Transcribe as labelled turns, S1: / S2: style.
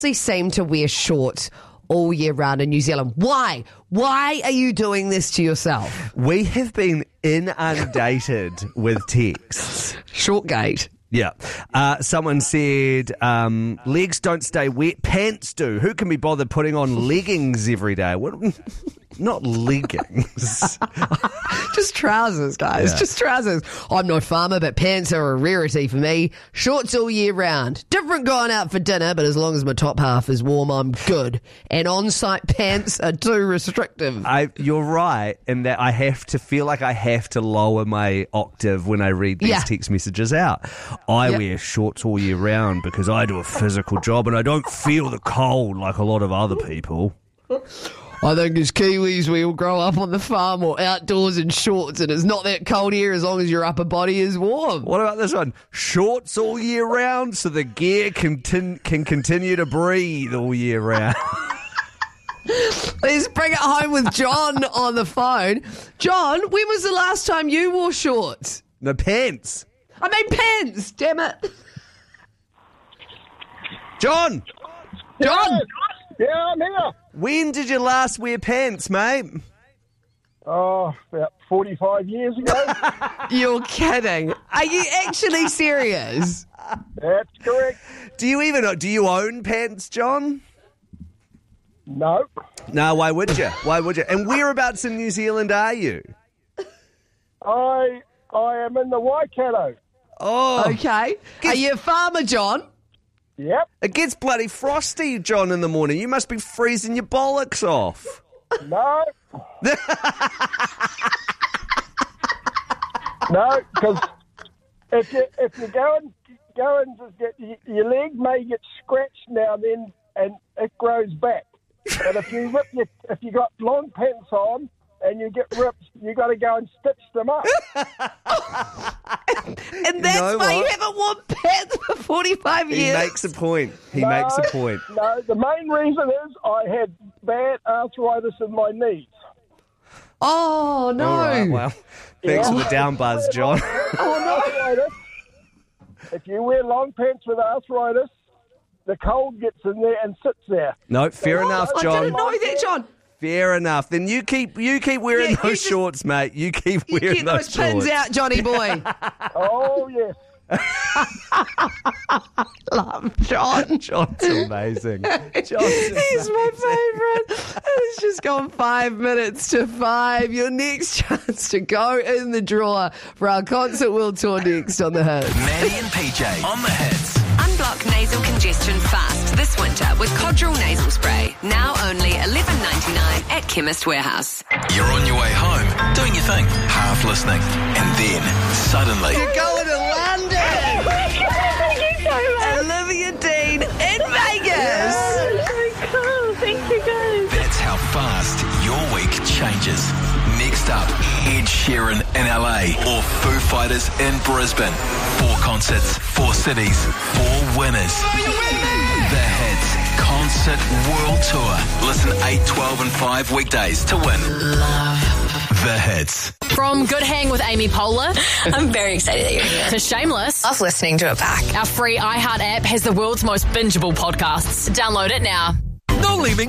S1: They seem to wear shorts all year round in New Zealand. Why? Why are you doing this to yourself?
S2: We have been inundated with texts.
S1: Shortgate.
S2: Yeah. Someone said, legs don't stay wet, pants do. Who can be bothered putting on leggings every day? What? Not leggings.
S1: Just trousers, guys.
S2: Yeah.
S1: Just trousers. I'm no farmer, but pants are a rarity for me. Shorts all year round. Different going out for dinner, but as long as my top half is warm, I'm good. And on-site pants are too restrictive.
S2: You're right in that I have to feel like I have to lower my octave when I read these text messages out. I wear shorts all year round because I do a physical job and I don't feel the cold like a lot of other people.
S1: I think as Kiwis, we all grow up on the farm or outdoors in shorts, and it's not that cold here as long as your upper body is warm.
S2: What about this one? Shorts all year round so the gear can continue to breathe all year round.
S1: Let's bring it home with John on the phone. John, when was the last time you wore shorts?
S2: No, pants.
S1: I mean pants, damn it.
S2: John!
S1: John!
S3: Yeah, I'm here.
S2: When did you last wear pants, mate?
S3: Oh, about 45 years ago.
S1: You're kidding. Are you actually serious?
S3: That's correct.
S2: Do you own pants, John?
S3: No.
S2: No, why would you? Why would you? And whereabouts in New Zealand are you?
S3: I am in the Waikato.
S2: Oh.
S1: Okay. Are you a farmer, John?
S3: Yep.
S2: It gets bloody frosty, John, in the morning. You must be freezing your bollocks off.
S3: No. No, because if you go and just get your leg may get scratched now and then, and it grows back. But if you got long pants on and you get ripped, you got to go and stitch them up.
S1: And that's why you haven't worn pants for 45 years.
S2: He makes a point. Makes a point.
S3: No, the main reason is I had bad arthritis in my knees.
S1: Oh, no.
S2: All right, well, thanks for the down buzz, John.
S3: If you wear long pants with arthritis, the cold gets in there and sits there.
S2: No, fair enough, John.
S1: I didn't know that, John.
S2: Fair enough. Then you keep wearing those shorts, mate. You keep wearing those shorts.
S1: Pins out, Johnny boy.
S3: Oh, yes.
S1: Love John.
S2: John's amazing.
S1: He's my favourite. It's just gone 5 minutes to 5. Your next chance to go in the drawer for our Concert World Tour next on The Hits.
S4: Maddie and PJ on The Hits.
S5: Unblock nasal congestion fast this winter with Codral Nasal Spray. Now only $11.99 at Chemist Warehouse.
S4: You're on your way home, doing your thing, half listening, and then suddenly
S2: You're going to London!
S6: Thank you so much.
S1: Olivia Dean in Vegas.
S6: So cool. Thank you, guys.
S4: that's how fast your week changes. Next up, Ed Sheeran in LA or Foo Fighters in Brisbane. 4 concerts, 4 cities, 4 winners. The Hits Concert World Tour. Listen 8, 12 and 5 weekdays to win. The Hits.
S7: From Good Hang with Amy Poehler
S5: I'm very excited that you're here.
S7: to Shameless,
S5: Love listening to it back.
S7: our free iHeart app has the world's most bingeable podcasts. Download it now.
S4: No leaving